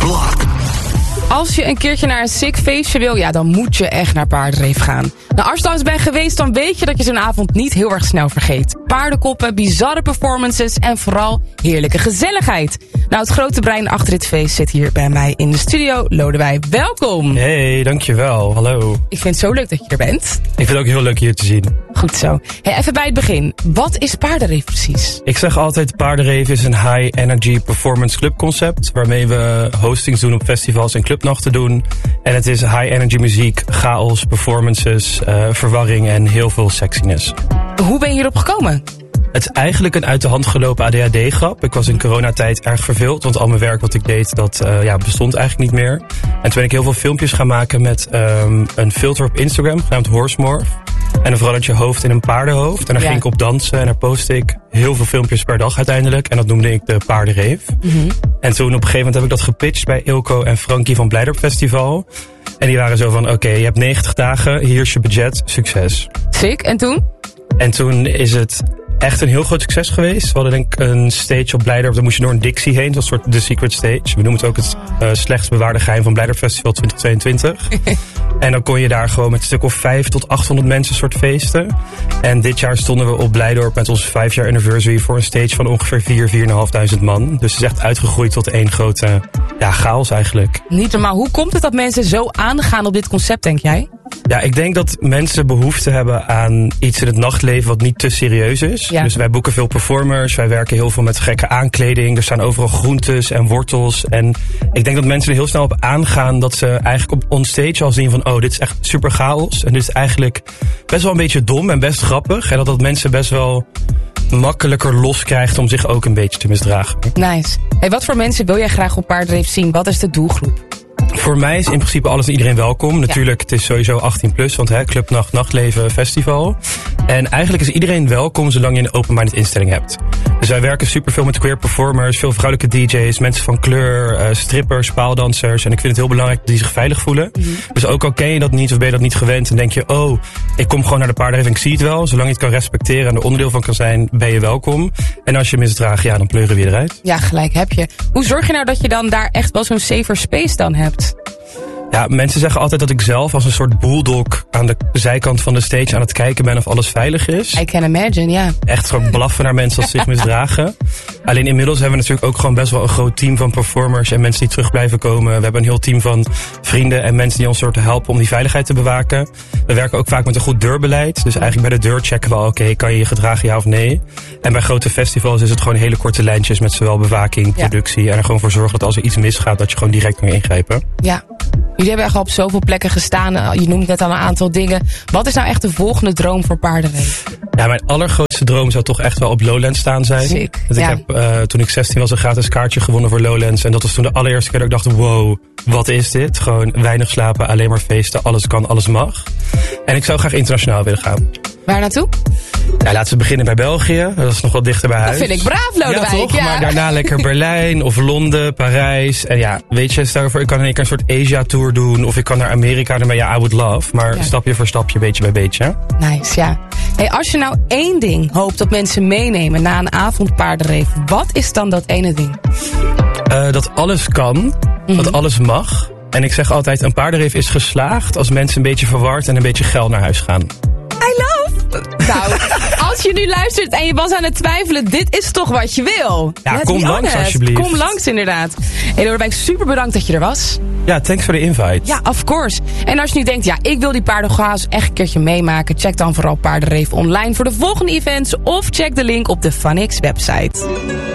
Block. Als je een keertje naar een sick feestje wil, ja, dan moet je echt naar Paardenreef gaan. Nou, als je langs bent geweest, dan weet je dat je zo'n avond niet heel erg snel vergeet. Paardenkoppen, bizarre performances en vooral heerlijke gezelligheid. Nou, het grote brein achter dit feest zit hier bij mij in de studio. Lodewijk, welkom. Hey, dankjewel. Hallo. Ik vind het zo leuk dat je er bent. Ik vind het ook heel leuk hier te zien. Goed zo. Hey, even bij het begin. Wat is Paardenreef precies? Ik zeg altijd, Paardenreef is een high energy performance club concept, waarmee we hostings doen op festivals en clubnachten doen. En het is high energy muziek, chaos, performances, verwarring en heel veel sexiness. Hoe ben je hierop gekomen? Het is eigenlijk een uit de hand gelopen ADHD-grap. Ik was in coronatijd erg verveeld, want al mijn werk wat ik deed, dat bestond eigenlijk niet meer. En toen ben ik heel veel filmpjes gaan maken met een filter op Instagram, genaamd Horsemorph. En dan verandert je hoofd in een paardenhoofd. En daar ging ik op dansen en daar postte ik heel veel filmpjes per dag uiteindelijk. En dat noemde ik de Paardenreef. Mm-hmm. En toen op een gegeven moment heb ik dat gepitcht bij Ilko en Frankie van Blijdorp Festival. En die waren zo van, oké, je hebt 90 dagen, hier is je budget, succes. Sick, en toen? En toen is het echt een heel groot succes geweest. We hadden denk ik een stage op Blijdorp, daar moest je door een Dixie heen. Dat was een soort The Secret Stage. We noemen het ook het slechtst bewaarde geheim van Blijdorp Festival 2022. En dan kon je daar gewoon met een stuk of 500 tot 800 mensen soort feesten. En dit jaar stonden we op Blijdorp met onze 5-jaar anniversary voor een stage van ongeveer 4.500 man. Dus het is echt uitgegroeid tot één grote chaos eigenlijk. Niet normaal. Hoe komt het dat mensen zo aangaan op dit concept, denk jij? Ja, ik denk dat mensen behoefte hebben aan iets in het nachtleven wat niet te serieus is. Ja. Dus wij boeken veel performers, wij werken heel veel met gekke aankleding. Er staan overal groentes en wortels. En ik denk dat mensen er heel snel op aangaan dat ze eigenlijk op onstage al zien van, oh, dit is echt super chaos. En dit is eigenlijk best wel een beetje dom en best grappig. En dat mensen best wel makkelijker los krijgt om zich ook een beetje te misdragen. Nice. Hey, wat voor mensen wil jij graag op Paardenreef zien? Wat is de doelgroep? Voor mij is in principe alles en iedereen welkom. Natuurlijk, het is sowieso 18+, want clubnacht, nachtleven, festival. En eigenlijk is iedereen welkom zolang je een open-minded instelling hebt. Dus wij werken superveel met queer performers, veel vrouwelijke DJ's, mensen van kleur, strippers, paaldansers. En ik vind het heel belangrijk dat die zich veilig voelen. Mm-hmm. Dus ook al ken je dat niet of ben je dat niet gewend en denk je, oh, ik kom gewoon naar de Paardenreef en ik zie het wel. Zolang je het kan respecteren en er onderdeel van kan zijn, ben je welkom. En als je misdraagt, ja, dan pleuren we je eruit. Ja, gelijk heb je. Hoe zorg je nou dat je dan daar echt wel zo'n safer space dan hebt? Ja, mensen zeggen altijd dat ik zelf als een soort bulldog aan de zijkant van de stage aan het kijken ben of alles veilig is. I can imagine, ja. Echt gewoon blaffen naar mensen als ze zich misdragen. Alleen inmiddels hebben we natuurlijk ook gewoon best wel een groot team van performers en mensen die terug blijven komen. We hebben een heel team van vrienden en mensen die ons soort helpen om die veiligheid te bewaken. We werken ook vaak met een goed deurbeleid. Dus eigenlijk bij de deur checken we al, oké, kan je je gedragen, ja of nee? En bij grote festivals is het gewoon hele korte lijntjes met zowel bewaking, productie en er gewoon voor zorgen dat als er iets misgaat, dat je gewoon direct kan ingrijpen. Ja. Jullie hebben echt al op zoveel plekken gestaan. Je noemt net al een aantal dingen. Wat is nou echt de volgende droom voor Paardenreef? Ja, mijn allergrootste droom zou toch echt wel op Lowlands staan zijn. Sick. Ik heb toen ik 16 was een gratis kaartje gewonnen voor Lowlands. En dat was toen de allereerste keer dat ik dacht, wow, wat is dit? Gewoon weinig slapen, alleen maar feesten, alles kan, alles mag. En ik zou graag internationaal willen gaan. Waar naartoe? Ja, laten we beginnen bij België. Dat is nog wel dichter bij huis. Dat vind ik braaf, Lodewijk. Ja, toch? Ja. Maar daarna lekker Berlijn of Londen, Parijs. En ja, weet je, stel je voor, ik kan in één keer een soort Asia-tour doen. Of ik kan naar Amerika, dan ben je I would love. Maar stapje voor stapje, beetje bij beetje. Nice, ja. Hey, als je nou één ding hoopt dat mensen meenemen na een avond Paardenreef, wat is dan dat ene ding? Dat alles kan, dat alles mag. En ik zeg altijd, een Paardenreef is geslaagd als mensen een beetje verward en een beetje geil naar huis gaan. I love. Nou, als je nu luistert en je was aan het twijfelen, dit is toch wat je wil? Ja, kom langs alsjeblieft. Kom langs inderdaad. Hey Lodewijk, super bedankt dat je er was. Ja, thanks voor de invite. Ja, of course. En als je nu denkt, ja, ik wil die paardenchaos echt een keertje meemaken, check dan vooral Paardenreef online voor de volgende events of check de link op de Funix website.